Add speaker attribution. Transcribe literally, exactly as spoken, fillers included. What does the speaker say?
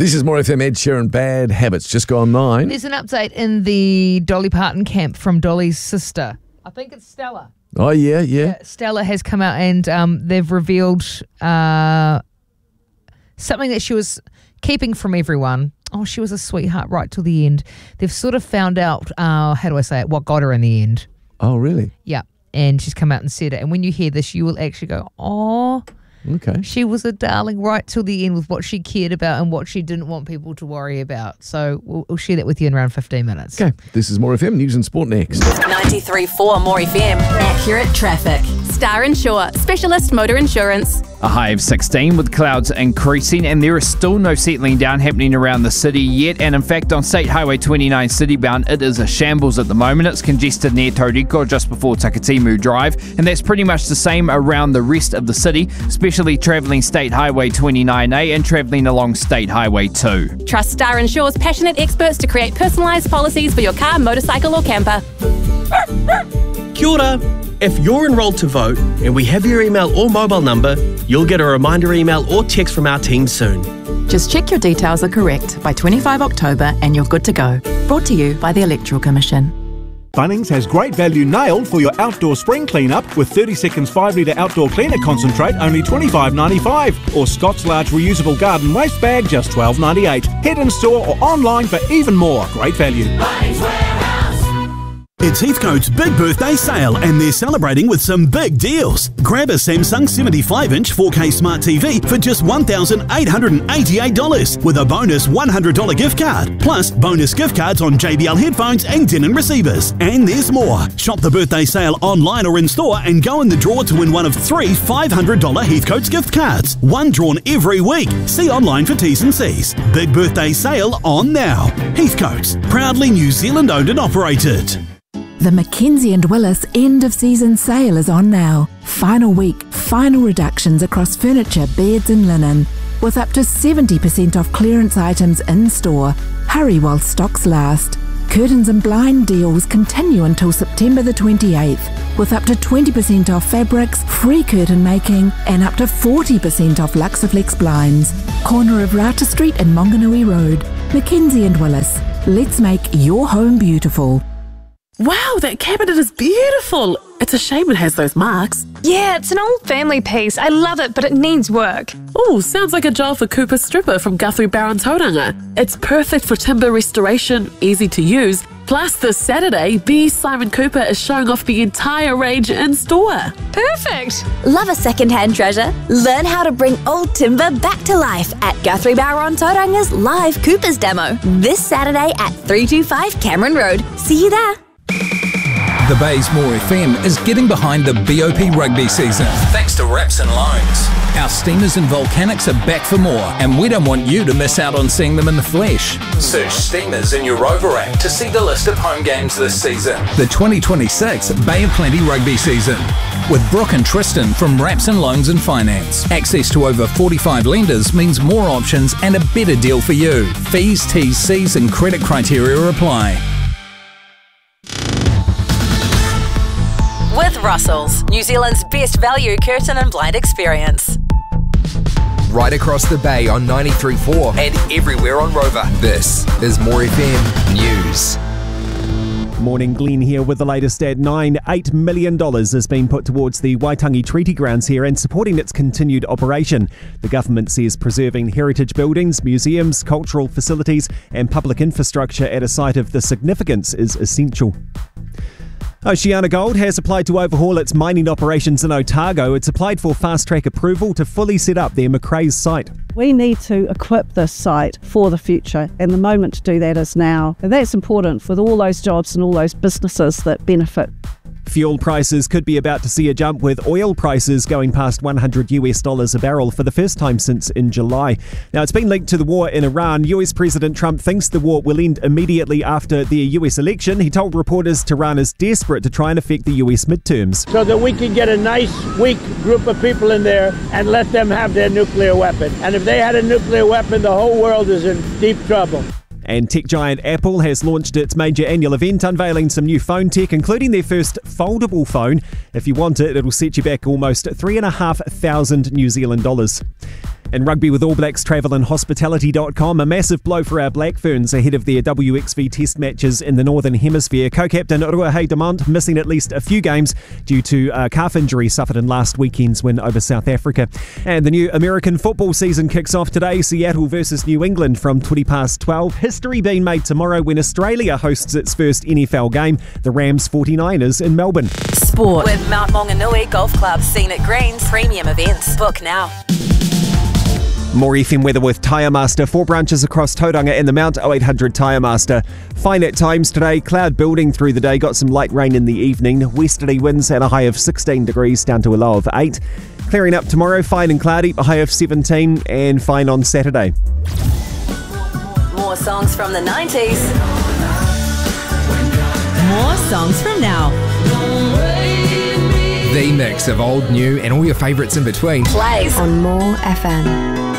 Speaker 1: This is More F M. Ed Sheeran, Bad Habits, just gone nine.
Speaker 2: There's an update in the Dolly Parton camp from Dolly's sister. I think it's Stella.
Speaker 1: Oh, yeah, yeah.
Speaker 2: Yeah, Stella has come out and um, they've revealed uh, something that she was keeping from everyone. Oh, she was a sweetheart right till the end. They've sort of found out, uh, how do I say it, what got her in the end.
Speaker 1: Oh, really?
Speaker 2: Yeah, and she's come out and said it. And when you hear this, you will actually go, oh,
Speaker 1: okay.
Speaker 2: She was a darling right till the end with what she cared about and what she didn't want people to worry about. So we'll, we'll share that with you in around fifteen minutes.
Speaker 1: Okay, this is More F M, News and Sport next.
Speaker 3: ninety-three point four More F M. Accurate traffic. Star Insure, specialist motor insurance.
Speaker 4: A high of sixteen with clouds increasing, and there is still no settling down happening around the city yet. And in fact, on State Highway twenty-nine citybound, it is a shambles at the moment. It's congested near Tauriko just before Takatimu Drive, and that's pretty much the same around the rest of the city, especially travelling State Highway twenty-nine A and travelling along State Highway two.
Speaker 3: Trust Star Insure's passionate experts to create personalised policies for your car, motorcycle or camper.
Speaker 5: Kia ora. If you're enrolled to vote and we have your email or mobile number, you'll get a reminder email or text from our team soon.
Speaker 6: Just check your details are correct by twenty-fifth October and you're good to go. Brought to you by the Electoral Commission.
Speaker 7: Bunnings has great value nailed for your outdoor spring clean-up with thirty seconds five litre outdoor cleaner concentrate only twenty-five ninety-five, or Scott's large reusable garden waste bag just twelve ninety-eight. Head in store or online for even more great value.
Speaker 8: Bunnings Warehouse. It's Heathcote's big birthday sale and they're celebrating with some big deals. Grab a Samsung seventy-five inch four K Smart T V for just one thousand eight hundred eighty-eight dollars with a bonus one hundred dollars gift card, plus bonus gift cards on J B L headphones and Denon receivers. And there's more. Shop the birthday sale online or in store and go in the draw to win one of three five hundred dollars Heathcote's gift cards. One drawn every week. See online for T's and C's. Big birthday sale on now. Heathcote's, proudly New Zealand owned and operated.
Speaker 9: The Mackenzie and Willis end of season sale is on now. Final week, final reductions across furniture, beds and linen, with up to seventy percent off clearance items in store. Hurry while stocks last. Curtains and blind deals continue until September the twenty-eighth, with up to twenty percent off fabrics, free curtain making and up to forty percent off Luxaflex blinds. Corner of Rata Street and Monganui Road. Mackenzie and Willis. Let's make your home beautiful.
Speaker 10: Wow, that cabinet is beautiful. It's a shame it has those marks.
Speaker 11: Yeah, it's an old family piece. I love it, but it needs work.
Speaker 10: Oh, sounds like a job for Cooper Stripper from Guthrie Barron Tauranga. It's perfect for timber restoration, easy to use. Plus, this Saturday, B. Simon Cooper is showing off the entire range in store.
Speaker 11: Perfect.
Speaker 12: Love a second-hand treasure? Learn how to bring old timber back to life at Guthrie Barron Tauranga's live Coopers demo this Saturday at three two five Cameron Road. See you there.
Speaker 13: The Bay's More F M is getting behind the B O P rugby season. Thanks to Raps and Loans. Our Steamers and Volcanics are back for more, and we don't want you to miss out on seeing them in the flesh. Search Steamers in your Rover app to see the list of home games this season. The twenty twenty-six Bay of Plenty rugby season. With Brooke and Tristan from Raps and Loans and Finance. Access to over forty-five lenders means more options and a better deal for you. Fees, T's, C's and credit criteria apply.
Speaker 3: With Russell's, New Zealand's best value curtain and blind experience.
Speaker 14: Right across the bay on ninety-three point four and everywhere on Rover. This is More F M News.
Speaker 7: Morning, Glenn here with the latest at nine. eight million dollars has been put towards the Waitangi Treaty Grounds here and supporting its continued operation. The government says preserving heritage buildings, museums, cultural facilities and public infrastructure at a site of the significance is essential. Oceana Gold has applied to overhaul its mining operations in Otago. It's applied for fast-track approval to fully set up their Macraes site.
Speaker 15: We need to equip this site for the future, and the moment to do that is now. And that's important for all those jobs and all those businesses that benefit.
Speaker 7: Fuel prices could be about to see a jump, with oil prices going past one hundred US dollars a barrel for the first time since in July. Now, it's been linked to the war in Iran. U S President Trump thinks the war will end immediately after the U S election. He told reporters Tehran is desperate to try and affect the U S midterms.
Speaker 16: So that we can get a nice, weak group of people in there and let them have their nuclear weapon. And if they had a nuclear weapon, the whole world is in deep trouble.
Speaker 7: And tech giant Apple has launched its major annual event, unveiling some new phone tech, including their first foldable phone. If you want it, it'll set you back almost three and a half thousand New Zealand dollars. In rugby with All Blacks, travel and hospitality dot com. A massive blow for our Black Ferns ahead of their W X V test matches in the Northern Hemisphere. Co-captain Ruahei Demont missing at least a few games due to a calf injury suffered in last weekend's win over South Africa. And the new American football season kicks off today. Seattle versus New England from twenty past twelve. History being made tomorrow when Australia hosts its first N F L game. The Rams forty-niners in Melbourne.
Speaker 17: Sport with Mount Maunganui Golf Club, Scenic Greens, premium events. Book now.
Speaker 7: More F M weather with Tyre Master. Four branches across Tauranga and the Mount. oh eight hundred Tyre Master. Fine at times today. Cloud building through the day. Got some light rain in the evening. Westerly winds at a high of sixteen degrees down to a low of eight. Clearing up tomorrow. Fine and cloudy. A high of seventeen. And fine on Saturday.
Speaker 17: More songs from the nineties.
Speaker 18: More songs from now.
Speaker 14: The mix of old, new, and all your favourites in between.
Speaker 17: Plays
Speaker 12: on More F M.